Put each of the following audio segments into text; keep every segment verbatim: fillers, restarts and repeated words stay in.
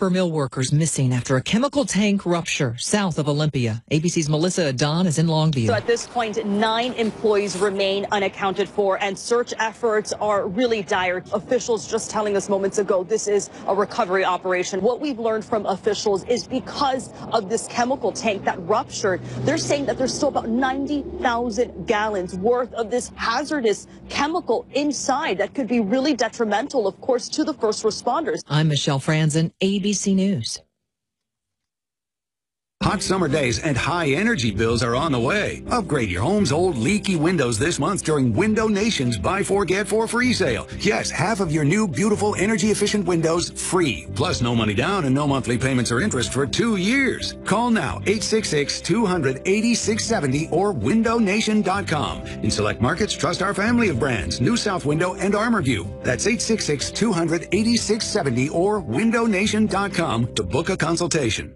paper mill workers missing after a chemical tank rupture south of Olympia. A B C's Melissa Adon is in Longview. So at this point, nine employees remain unaccounted for, and search efforts are really dire. Officials just telling us moments ago this is a recovery operation. What we've learned from officials is because of this chemical tank that ruptured, they're saying that there's still about ninety thousand gallons worth of this hazardous chemical inside that could be really detrimental, of course, to the first responders. I'm Michelle Franzen, A B C News. Hot summer days and high energy bills are on the way. Upgrade your home's old leaky windows this month during Window Nation's Buy Four Get Four free sale. Yes, half of your new beautiful energy efficient windows free. Plus no money down and no monthly payments or interest for two years. Call now eight six six, two hundred, eighty-six seventy or window nation dot com. In select markets, trust our family of brands, New South Window and ArmorView. That's eight six six, two hundred, eighty-six seventy or window nation dot com to book a consultation.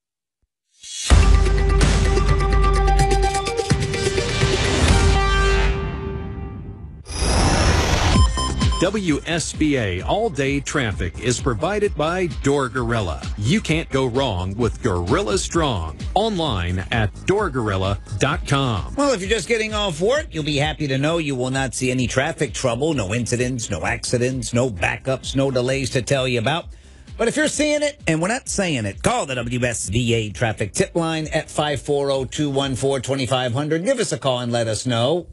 W S B A all-day traffic is provided by Door Gorilla. You can't go wrong with Gorilla Strong. Online at door gorilla dot com. Well, if you're just getting off work, you'll be happy to know you will not see any traffic trouble, no incidents, no accidents, no backups, no delays to tell you about. But if you're seeing it and we're not saying it, call the W S B A traffic tip line at five four zero, two one four, two five zero zero. Give us a call and let us know.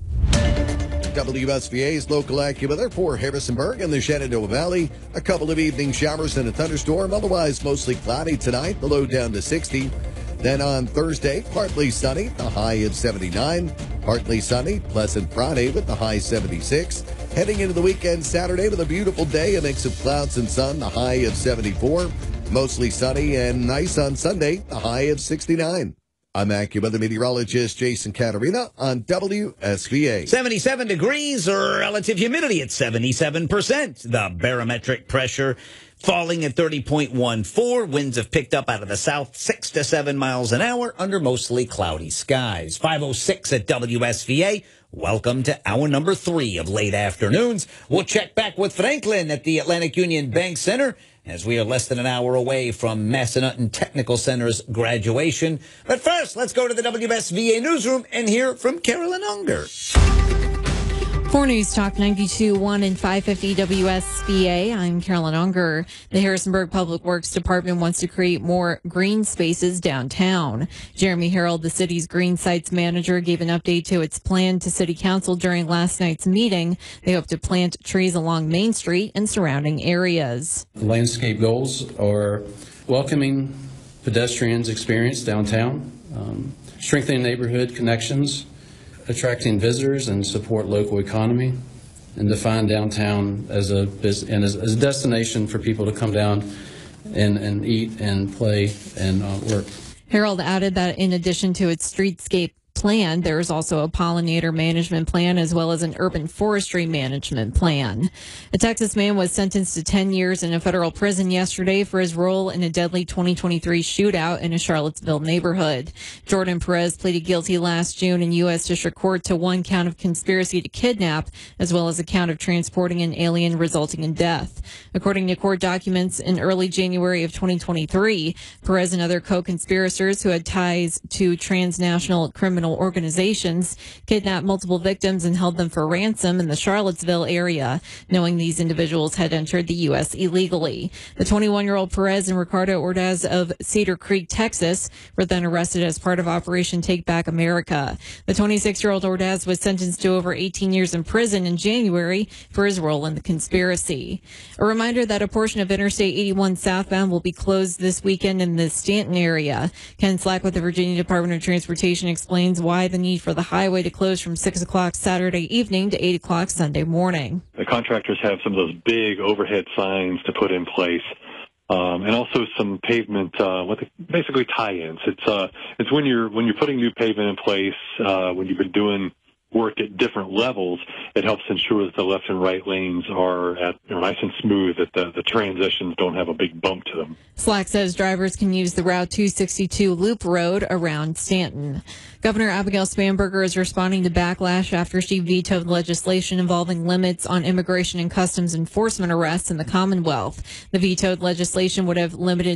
W S B A's local AccuWeather for Harrisonburg and the Shenandoah Valley. A couple of evening showers and a thunderstorm. Otherwise, mostly cloudy tonight. The low down to sixty. Then on Thursday, partly sunny, the high of seventy-nine. Partly sunny, pleasant Friday with the high seventy-six. Heading into the weekend Saturday with a beautiful day, a mix of clouds and sun, the high of seventy-four. Mostly sunny and nice on Sunday, the high of sixty-nine. I'm AccuWeather meteorologist Jason Caterina on W S B A. seventy-seven degrees, relative humidity at seventy-seven percent. The barometric pressure falling at thirty point one four. Winds have picked up out of the south, six to seven miles an hour under mostly cloudy skies. five oh six at W S B A. Welcome to hour number three of late afternoons. We'll check back with Franklin at the Atlantic Union Bank Center as we are less than an hour away from Massanutten Technical Center's graduation. But first, let's go to the W S B A newsroom and hear from Carolyn Unger. For News Talk ninety-two point one and five fifty W S B A, I'm Carolyn Unger. The Harrisonburg Public Works Department wants to create more green spaces downtown. Jeremy Harold, the city's green sites manager, gave an update to its plan to City Council during last night's meeting. They hope to plant trees along Main Street and surrounding areas. Landscape goals are welcoming pedestrians' experience downtown, um, strengthening neighborhood connections, attracting visitors and support local economy, and define downtown as a and as, as a destination for people to come down and, and eat and play and uh, work. Harold added that in addition to its streetscape plan, there is also a pollinator management plan as well as an urban forestry management plan. A Texas man was sentenced to ten years in a federal prison yesterday for his role in a deadly twenty twenty-three shootout in a Charlottesville neighborhood. Jordan Perez pleaded guilty last June in U S District Court to one count of conspiracy to kidnap, as well as a count of transporting an alien resulting in death. According to court documents, in early January of twenty twenty-three, Perez and other co-conspirators who had ties to transnational criminal organizations kidnapped multiple victims and held them for ransom in the Charlottesville area, knowing these individuals had entered the U S illegally. The twenty-one-year-old Perez and Ricardo Ordaz of Cedar Creek, Texas, were then arrested as part of Operation Take Back America. The twenty-six-year-old Ordaz was sentenced to over eighteen years in prison in January for his role in the conspiracy. A reminder that a portion of Interstate eighty-one southbound will be closed this weekend in the Stanton area. Ken Slack with the Virginia Department of Transportation explains why the need for the highway to close from six o'clock Saturday evening to eight o'clock Sunday morning. The contractors have some of those big overhead signs to put in place, um, and also some pavement, uh, what they, basically tie-ins. It's uh, it's when you're when you're putting new pavement in place, uh, when you've been doing work at different levels, it helps ensure that the left and right lanes are at are nice and smooth, that the, the transitions don't have a big bump to them. Slack says drivers can use the Route two sixty-two Loop Road around Stanton. Governor Abigail Spanberger is responding to backlash after she vetoed legislation involving limits on immigration and customs enforcement arrests in the Commonwealth. The vetoed legislation would have limited